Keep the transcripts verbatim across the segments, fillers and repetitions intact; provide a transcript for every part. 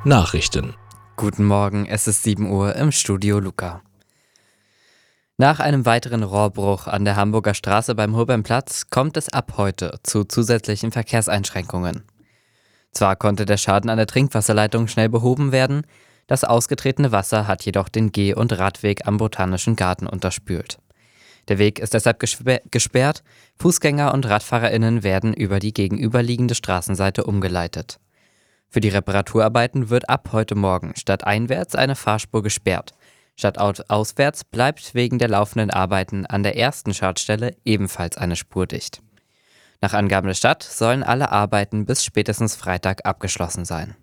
Nachrichten. Guten Morgen, es ist sieben Uhr im Studio Luca. Nach einem weiteren Rohrbruch an der Hamburger Straße beim Hurbenplatz kommt es ab heute zu zusätzlichen Verkehrseinschränkungen. Zwar konnte der Schaden an der Trinkwasserleitung schnell behoben werden, das ausgetretene Wasser hat jedoch den Geh- und Radweg am Botanischen Garten unterspült. Der Weg ist deshalb gesper- gesperrt, Fußgänger und RadfahrerInnen werden über die gegenüberliegende Straßenseite umgeleitet. Für die Reparaturarbeiten wird ab heute Morgen statt einwärts eine Fahrspur gesperrt. Statt auswärts bleibt wegen der laufenden Arbeiten an der ersten Schadstelle ebenfalls eine Spur dicht. Nach Angaben der Stadt sollen alle Arbeiten bis spätestens Freitag abgeschlossen sein.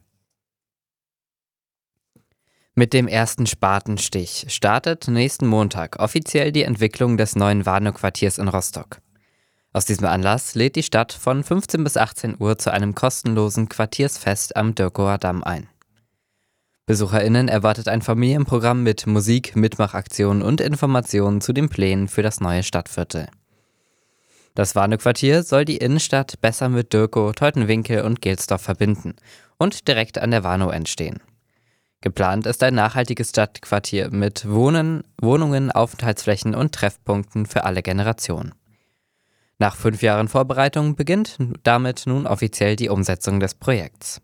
Mit dem ersten Spatenstich startet nächsten Montag offiziell die Entwicklung des neuen Warnow-Quartiers in Rostock. Aus diesem Anlass lädt die Stadt von fünfzehn bis achtzehn Uhr zu einem kostenlosen Quartiersfest am Dürkower Damm ein. BesucherInnen erwartet ein Familienprogramm mit Musik, Mitmachaktionen und Informationen zu den Plänen für das neue Stadtviertel. Das Warnow-Quartier soll die Innenstadt besser mit Dürkow, Teutenwinkel und Gelsdorf verbinden und direkt an der Warnow entstehen. Geplant ist ein nachhaltiges Stadtquartier mit Wohnen, Wohnungen, Aufenthaltsflächen und Treffpunkten für alle Generationen. Nach fünf Jahren Vorbereitung beginnt damit nun offiziell die Umsetzung des Projekts.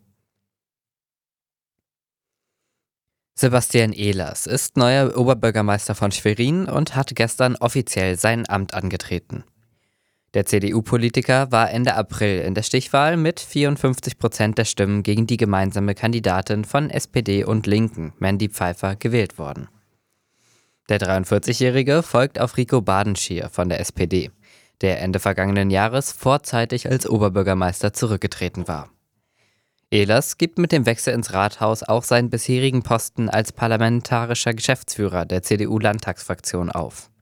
Sebastian Ehlers ist neuer Oberbürgermeister von Schwerin und hat gestern offiziell sein Amt angetreten. Der C D U-Politiker war Ende April in der Stichwahl mit vierundfünfzig Prozent der Stimmen gegen die gemeinsame Kandidatin von S P D und Linken, Mandy Pfeiffer, gewählt worden. Der dreiundvierzigjährige folgt auf Rico Badenschier von der S P D, der Ende vergangenen Jahres vorzeitig als Oberbürgermeister zurückgetreten war. Ehlers gibt mit dem Wechsel ins Rathaus auch seinen bisherigen Posten als parlamentarischer Geschäftsführer der C D U-Landtagsfraktion auf.